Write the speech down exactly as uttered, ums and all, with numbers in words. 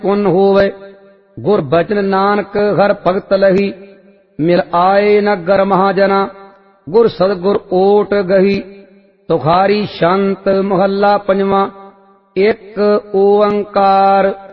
पुन होवे। गुर बचन नानक हर भगत लही, मिल आए नगर महाजना। गुर सदगुर ओट गही, तुखारी शांत महला पंजवा। एक ओंकार